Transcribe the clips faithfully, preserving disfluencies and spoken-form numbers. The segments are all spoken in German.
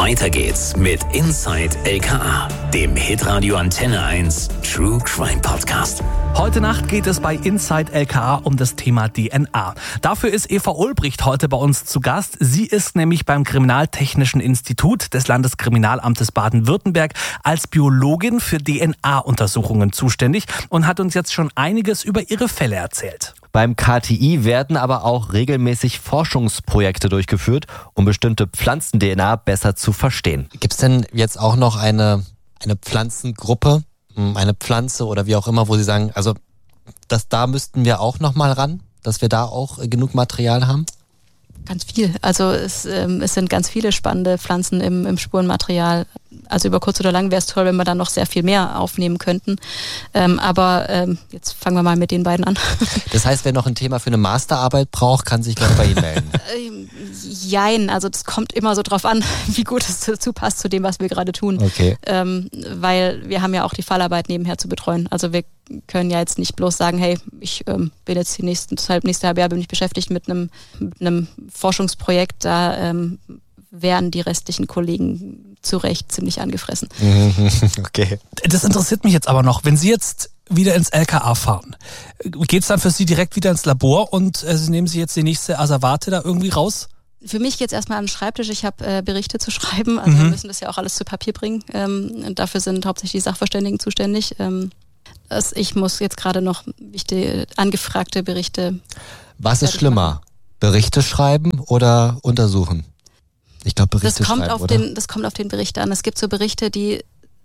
Weiter geht's mit Inside L K A, dem Hitradio Antenne eins True Crime Podcast. Heute Nacht geht es bei Inside L K A um das Thema D N A. Dafür ist Eva Ulbricht heute bei uns zu Gast. Sie ist nämlich beim Kriminaltechnischen Institut des Landeskriminalamtes Baden-Württemberg als Biologin für D N A-Untersuchungen zuständig und hat uns jetzt schon einiges über ihre Fälle erzählt. Beim K T I werden aber auch regelmäßig Forschungsprojekte durchgeführt, um bestimmte Pflanzen-D N A besser zu verstehen. Gibt es denn jetzt auch noch eine, eine Pflanzengruppe, eine Pflanze oder wie auch immer, wo Sie sagen, also das, da müssten wir auch noch mal ran, dass wir da auch genug Material haben? Ganz viel. Also es, ähm, es sind ganz viele spannende Pflanzen im, im Spurenmaterial. Also über kurz oder lang wäre es toll, wenn wir dann noch sehr viel mehr aufnehmen könnten. Ähm, aber ähm, jetzt fangen wir mal mit den beiden an. Das heißt, wer noch ein Thema für eine Masterarbeit braucht, kann sich gleich bei Ihnen melden. Ähm, jein, also das kommt immer so drauf an, wie gut es dazu passt zu dem, was wir gerade tun. Okay. Ähm, weil wir haben ja auch die Fallarbeit nebenher zu betreuen. Also wir können ja jetzt nicht bloß sagen, hey, ich ähm, bin jetzt die nächsten, das nächste halbe Jahr bin ich beschäftigt mit einem, mit einem Forschungsprojekt, da ähm, wären die restlichen Kollegen zu Recht ziemlich angefressen. Okay. Das interessiert mich jetzt aber noch. Wenn Sie jetzt wieder ins L K A fahren, geht's dann für Sie direkt wieder ins Labor und äh, nehmen Sie jetzt die nächste Asservate da irgendwie raus? Für mich geht's erstmal an den Schreibtisch. Ich habe äh, Berichte zu schreiben. Also mhm. wir müssen das ja auch alles zu Papier bringen. Ähm, dafür sind hauptsächlich die Sachverständigen zuständig. Ähm, das, ich muss jetzt gerade noch wichtige, angefragte Berichte. Was ist schlimmer? Machen. Berichte schreiben oder untersuchen? Ich glaube, Berichte das kommt schreiben, auf oder? Den, das kommt auf den Bericht an. Es gibt so Berichte, die,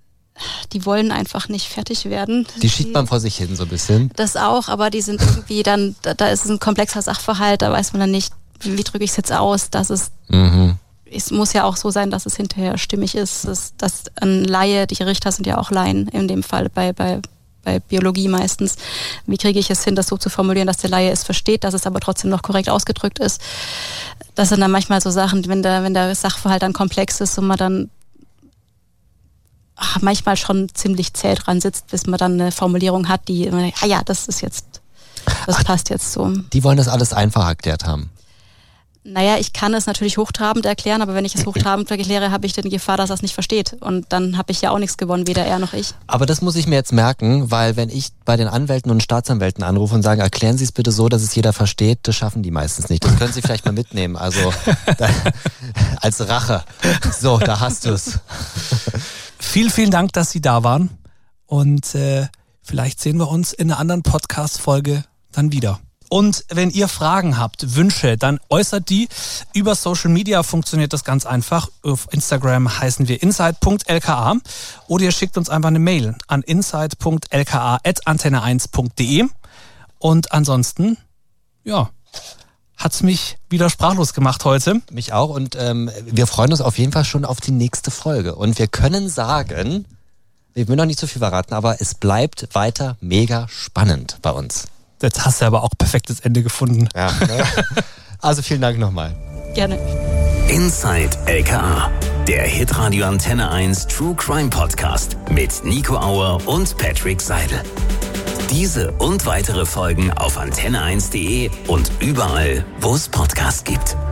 die wollen einfach nicht fertig werden. Die schiebt man vor sich hin so ein bisschen. Das auch, aber die sind irgendwie dann, da, da ist es ein komplexer Sachverhalt, da weiß man dann nicht, wie, wie drücke ich es jetzt aus, dass es, mhm. es muss ja auch so sein, dass es hinterher stimmig ist, dass, dass ein Laie, die Richter sind ja auch Laien in dem Fall bei, bei, bei Biologie meistens. Wie kriege ich es hin, das so zu formulieren, dass der Laie es versteht, dass es aber trotzdem noch korrekt ausgedrückt ist? Das sind dann manchmal so Sachen, wenn der, wenn der Sachverhalt dann komplex ist und man dann ach, manchmal schon ziemlich zäh dran sitzt, bis man dann eine Formulierung hat, die immer, ah ja, das ist jetzt, das ach, passt jetzt so. Die wollen das alles einfach erklärt haben. Naja, ich kann es natürlich hochtrabend erklären, aber wenn ich es hochtrabend erkläre, habe ich dann die Gefahr, dass er es nicht versteht. Und dann habe ich ja auch nichts gewonnen, weder er noch ich. Aber das muss ich mir jetzt merken, weil wenn ich bei den Anwälten und Staatsanwälten anrufe und sage, erklären Sie es bitte so, dass es jeder versteht, das schaffen die meistens nicht. Das können Sie vielleicht mal mitnehmen, also da, als Rache. So, da hast du es. Vielen, vielen Dank, dass Sie da waren. Und äh, vielleicht sehen wir uns in einer anderen Podcast-Folge dann wieder. Und wenn ihr Fragen habt, Wünsche, dann äußert die. Über Social Media funktioniert das ganz einfach. Auf Instagram heißen wir inside punkt l k a oder ihr schickt uns einfach eine Mail an inside punkt l k a at antenne eins punkt de. Und ansonsten, ja, hat's mich wieder sprachlos gemacht heute. Mich auch und ähm, wir freuen uns auf jeden Fall schon auf die nächste Folge. Und wir können sagen, ich will noch nicht so viel verraten, aber es bleibt weiter mega spannend bei uns. Jetzt hast du aber auch perfektes Ende gefunden. Ja. Also vielen Dank nochmal. Gerne. Inside L K A, der Hitradio Antenne eins True Crime Podcast mit Nico Auer und Patrick Seidel. Diese und weitere Folgen auf antenne eins punkt de und überall, wo es Podcasts gibt.